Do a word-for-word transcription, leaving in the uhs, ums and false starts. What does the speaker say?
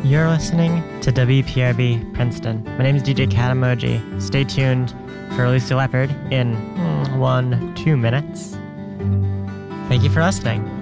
You're listening to W P R B Princeton. My name is D J Cat Emoji. Stay tuned for Lucy Leopard in mm, one, two minutes. Thank you for listening.